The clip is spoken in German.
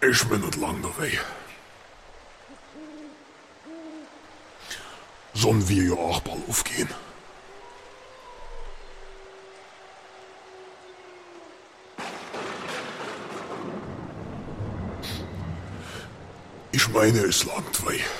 Ich bin nicht lang dabei. Sollen wir ja auch bald aufgehen? Ich meine, es langt weh.